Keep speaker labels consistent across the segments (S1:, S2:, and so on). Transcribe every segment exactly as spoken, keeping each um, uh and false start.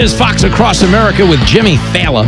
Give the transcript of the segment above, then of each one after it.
S1: is Fox Across America with Jimmy Fallon,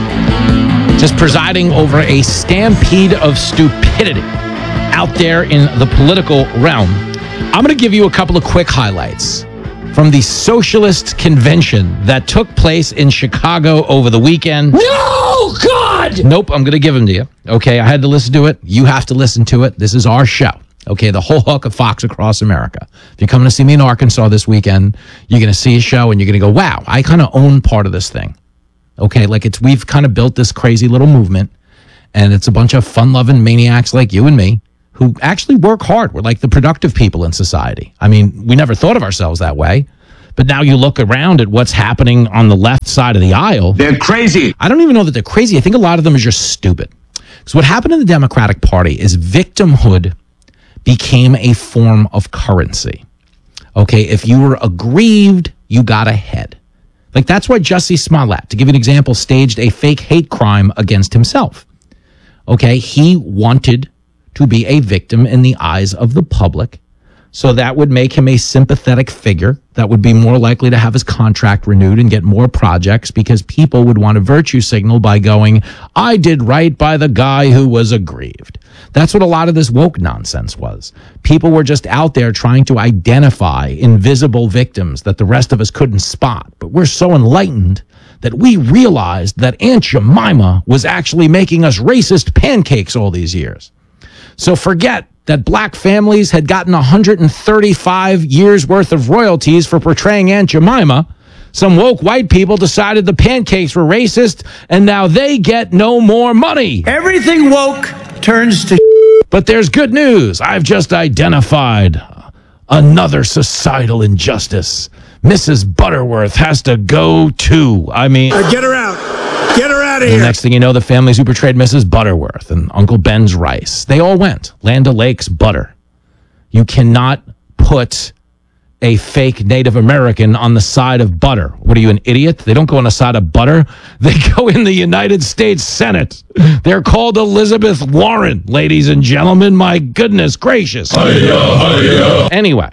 S1: just presiding over a stampede of stupidity out there in the political realm. I'm going to give you a couple of quick highlights from the socialist convention that took place in Chicago over the weekend.
S2: No, God!
S1: Nope, I'm going to give them to you. Okay, I had to listen to it. You have to listen to it. This is our show. Okay, the whole hook of Fox Across America. If you're coming to see me in Arkansas this weekend, you're going to see a show and you're going to go, wow, I kind of own part of this thing. Okay, like it's we've kind of built this crazy little movement, and it's a bunch of fun-loving maniacs like you and me who actually work hard. We're like the productive people in society. I mean, we never thought of ourselves that way, but now you look around at what's happening on the left side of the aisle.
S3: They're crazy.
S1: I don't even know that they're crazy. I think a lot of them are just stupid. Because what happened in the Democratic Party is victimhood became a form of currency. Okay, if you were aggrieved, you got ahead. Like that's why Jussie Smollett, to give you an example, staged a fake hate crime against himself. Okay, he wanted to be a victim in the eyes of the public, so that would make him a sympathetic figure that would be more likely to have his contract renewed and get more projects because people would want to virtue signal by going, I did right by the guy who was aggrieved. That's what a lot of this woke nonsense was. People were just out there trying to identify invisible victims that the rest of us couldn't spot. But we're so enlightened that we realized that Aunt Jemima was actually making us racist pancakes all these years. So forget that black families had gotten one hundred thirty-five years worth of royalties for portraying Aunt Jemima. Some woke white people decided the pancakes were racist, and now they get no more money.
S2: Everything woke turns to
S1: But there's good news. I've just identified another societal injustice. Missus Butterworth has to go too. I mean,
S2: uh, get her out. Get her out of
S1: the
S2: here.
S1: next thing you know, the families who portrayed Missus Butterworth and Uncle Ben's rice, they all went. Land O'Lakes butter. You cannot put a fake Native American on the side of butter. What are you, an idiot? They don't go on the side of butter. They go in the United States Senate. They're called Elizabeth Warren, ladies and gentlemen. My goodness gracious. Hi-ya, hi-ya. Anyway,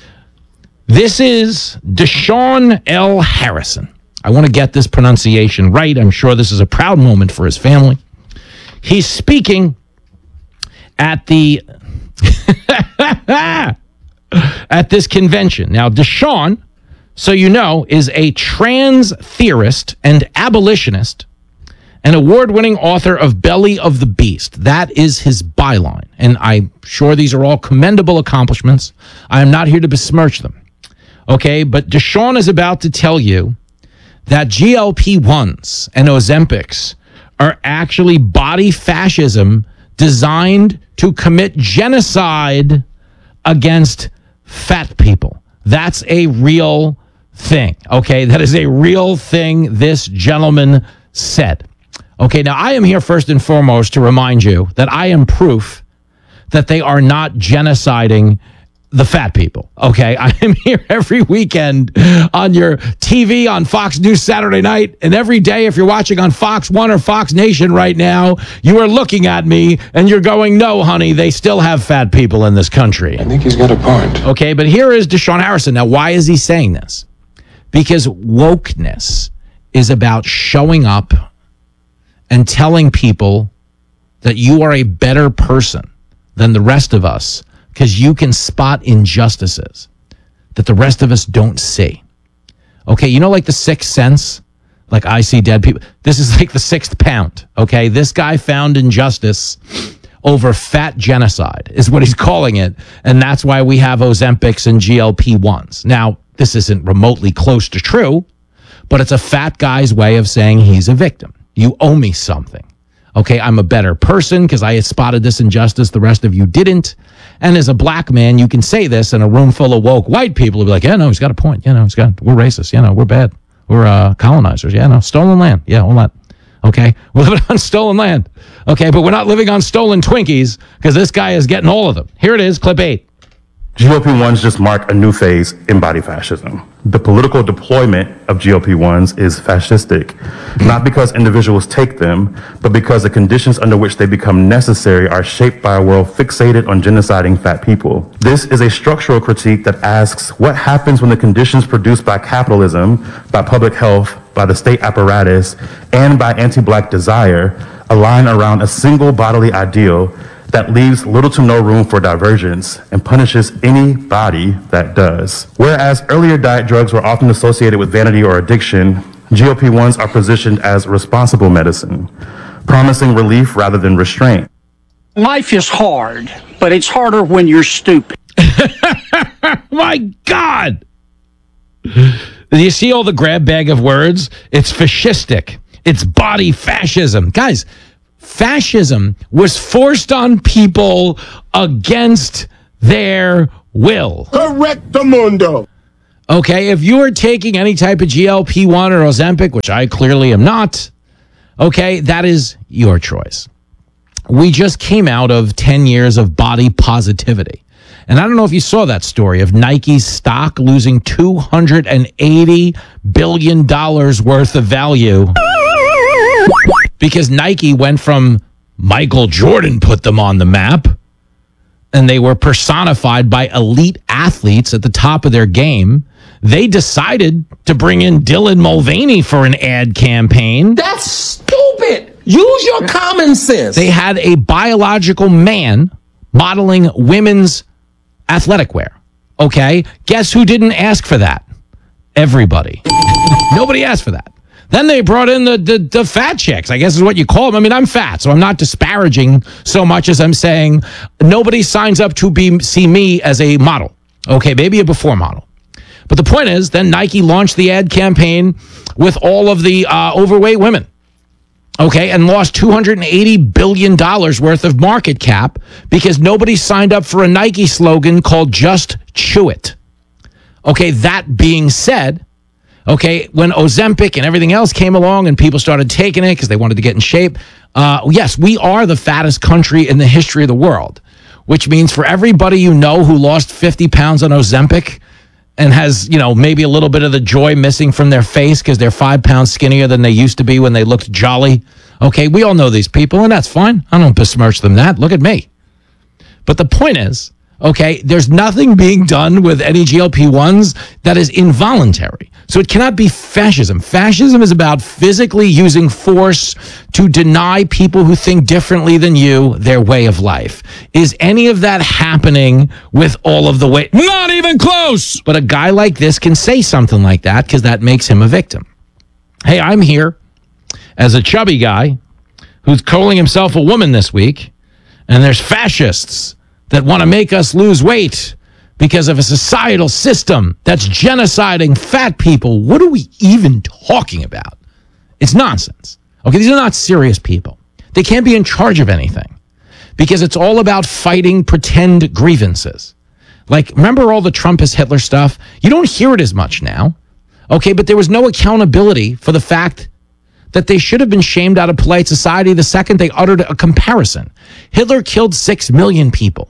S1: this is Deshaun L. Harrison. I want to get this pronunciation right. I'm sure this is a proud moment for his family. He's speaking at the at this convention. Now, Deshaun, so you know, is a trans theorist and abolitionist, an award-winning author of Belly of the Beast. That is his byline. And I'm sure these are all commendable accomplishments. I am not here to besmirch them. Okay, but Deshaun is about to tell you that G L P ones and Ozempics are actually body fascism designed to commit genocide against fat people. That's a real thing, okay? That is a real thing this gentleman said. Okay, now I am here first and foremost to remind you that I am proof that they are not genociding the fat people, okay? I am here every weekend on your T V on Fox News Saturday night, and every day if you're watching on Fox One or Fox Nation right now, you are looking at me and you're going, no, honey, they still have fat people in this country.
S4: I think he's got a point.
S1: Okay, but here is Deshaun Harrison. Now, why is he saying this? Because wokeness is about showing up and telling people that you are a better person than the rest of us because you can spot injustices that the rest of us don't see. Okay, you know, like the Sixth Sense? Like, I see dead people. This is like the sixth pound, okay? This guy found injustice over fat genocide is what he's calling it, and that's why we have Ozempics and G L P ones. Now, this isn't remotely close to true, but it's a fat guy's way of saying he's a victim. You owe me something. Okay, I'm a better person because I spotted this injustice the rest of you didn't. And as a black man, you can say this in a room full of woke white people will be like, yeah, no, he's got a point. You know, he's got, we're racist. You know, we're bad. We're uh, colonizers. Yeah, no, stolen land. Yeah, all that. Okay, we're living on stolen land. Okay, but we're not living on stolen Twinkies because this guy is getting all of them. Here it is, clip eight.
S5: G L P ones just mark a new phase in body fascism.
S3: The political deployment of G L P ones is fascistic, not because individuals take them, but because the conditions under which they become necessary are shaped by a world fixated on genociding fat people. This is a structural critique that asks what happens when the conditions produced by capitalism, by public health, by the state apparatus, and by anti-Black desire align around a single bodily ideal that leaves little to no room for divergence and punishes anybody that does. Whereas earlier diet drugs were often associated with vanity or addiction, G L P ones are positioned as responsible medicine, promising relief rather than restraint.
S4: Life is hard, but it's harder when you're stupid.
S1: My God! Do you see all the grab bag of words? It's fascistic. It's body fascism. Guys, fascism was forced on people against their will.
S2: Correctamundo.
S1: Okay, if you are taking any type of G L P one or Ozempic, which I clearly am not, okay, that is your choice. We just came out of ten years of body positivity. And I don't know if you saw that story of Nike's stock losing two hundred eighty billion dollars worth of value because Nike went from Michael Jordan put them on the map, and they were personified by elite athletes at the top of their game. They decided to bring in Dylan Mulvaney for an ad campaign.
S5: That's stupid. Use your common sense.
S1: They had a biological man modeling women's athletic wear. Okay? Guess who didn't ask for that? Everybody. Nobody asked for that. Then they brought in the, the the fat chicks, I guess is what you call them. I mean, I'm fat, so I'm not disparaging so much as I'm saying nobody signs up to be see me as a model. Okay, maybe a before model. But the point is, then Nike launched the ad campaign with all of the uh, overweight women. Okay, and lost two hundred eighty billion dollars worth of market cap because nobody signed up for a Nike slogan called Just Chew It. Okay, that being said, okay, when Ozempic and everything else came along and people started taking it because they wanted to get in shape, uh, yes, we are the fattest country in the history of the world, which means for everybody you know who lost fifty pounds on Ozempic and has, you know, maybe a little bit of the joy missing from their face because they're five pounds skinnier than they used to be when they looked jolly. Okay, we all know these people, and that's fine. I don't besmirch them that. Look at me. But the point is, okay, there's nothing being done with any G L P ones that is involuntary. So it cannot be fascism. Fascism is about physically using force to deny people who think differently than you their way of life. Is any of that happening with all of the way? Not even close! But a guy like this can say something like that because that makes him a victim. Hey, I'm here as a chubby guy who's calling himself a woman this week, and there's fascists that want to make us lose weight because of a societal system that's genociding fat people. What are we even talking about? It's nonsense. Okay, these are not serious people. They can't be in charge of anything because it's all about fighting pretend grievances. Like, remember all the Trump is Hitler stuff? You don't hear it as much now. Okay, but there was no accountability for the fact that they should have been shamed out of polite society the second they uttered a comparison. Hitler killed six million people.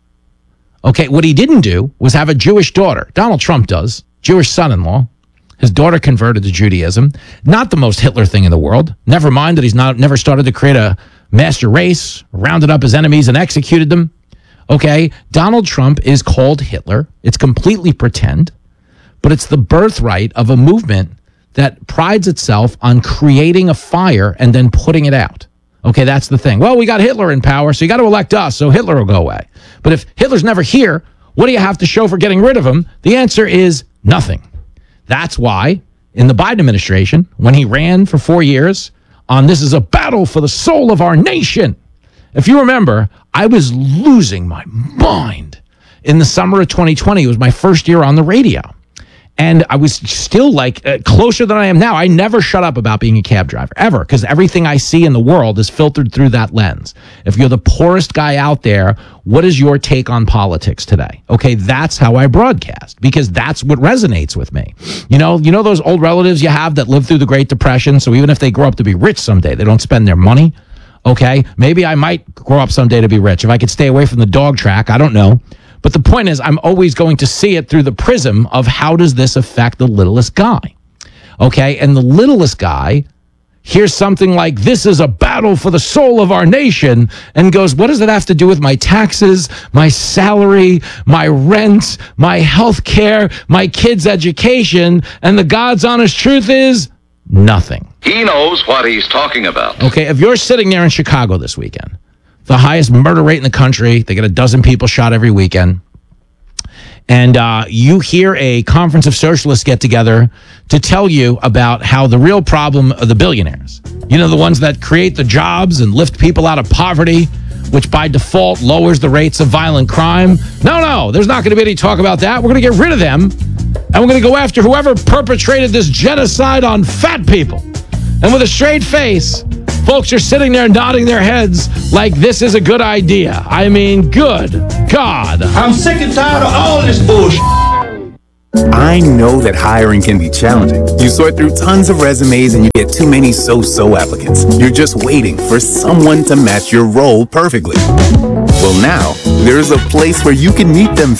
S1: Okay, what he didn't do was have a Jewish daughter. Donald Trump does. Jewish son-in-law. His daughter converted to Judaism. Not the most Hitler thing in the world. Never mind that he's not never started to create a master race, rounded up his enemies and executed them. Okay, Donald Trump is called Hitler. It's completely pretend, but it's the birthright of a movement that prides itself on creating a fire and then putting it out. Okay, that's the thing. Well, we got Hitler in power, so you got to elect us, so Hitler will go away. But if Hitler's never here, what do you have to show for getting rid of him? The answer is nothing. That's why in the Biden administration, when he ran for four years on this is a battle for the soul of our nation, if you remember, I was losing my mind in the summer of twenty twenty. It was my first year on the radio. And I was still like uh, closer than I am now. I never shut up about being a cab driver, ever, because everything I see in the world is filtered through that lens. If you're the poorest guy out there, what is your take on politics today? Okay, that's how I broadcast, because that's what resonates with me. You know, you know those old relatives you have that lived through the Great Depression, so even if they grow up to be rich someday, they don't spend their money? Okay, maybe I might grow up someday to be rich. If I could stay away from the dog track, I don't know. But the point is, I'm always going to see it through the prism of how does this affect the littlest guy? Okay, and the littlest guy hears something like, this is a battle for the soul of our nation, and goes, what does it have to do with my taxes, my salary, my rent, my health care, my kids' education? And the God's honest truth is nothing.
S6: He knows what he's talking about.
S1: Okay, if you're sitting there in Chicago this weekend, the highest murder rate in the country, they get a dozen people shot every weekend, and uh, you hear a conference of socialists get together to tell you about how the real problem are the billionaires. You know, the ones that create the jobs and lift people out of poverty, which by default lowers the rates of violent crime. No, no, there's not going to be any talk about that. We're going to get rid of them, and we're going to go after whoever perpetrated this genocide on fat people. And with a straight face, folks are sitting there nodding their heads like this is a good idea. I mean, good God.
S2: I'm sick and tired of all this bullshit.
S7: I know that hiring can be challenging. You sort through tons of resumes and you get too many so-so applicants. You're just waiting for someone to match your role perfectly. Well, now, there's a place where you can meet them